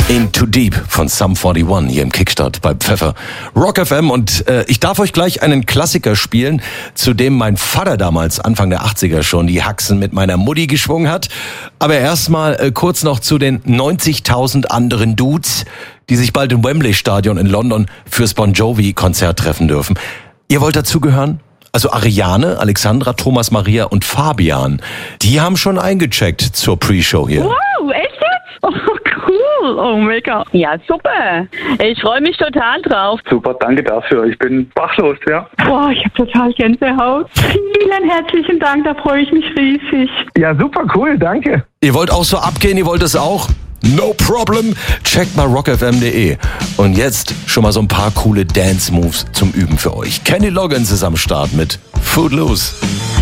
Into Deep von Sum 41 hier im Kickstart bei Pfeffer Rock FM und ich darf euch gleich einen Klassiker spielen, zu dem mein Vater damals Anfang der 80er schon die Haxen mit meiner Mutti geschwungen hat. Aber erstmal kurz noch zu den 90.000 anderen Dudes, die sich bald im Wembley Stadion in London fürs Bon Jovi Konzert treffen dürfen. Ihr wollt dazugehören? Also Ariane, Alexandra, Thomas Maria und Fabian, die haben schon eingecheckt zur Pre-Show hier. Wow, echt jetzt? Oh, cool. Oh, mega. Ja, super. Ich freue mich total drauf. Super, danke dafür. Ich bin sprachlos, ja. Boah, ich habe total Gänsehaut. Vielen herzlichen Dank, da freue ich mich riesig. Ja, super cool, danke. Ihr wollt auch so abgehen, ihr wollt es auch? No problem. Checkt mal rockfm.de. Und jetzt schon mal so ein paar coole Dance-Moves zum Üben für euch. Kenny Loggins ist am Start mit Footloose.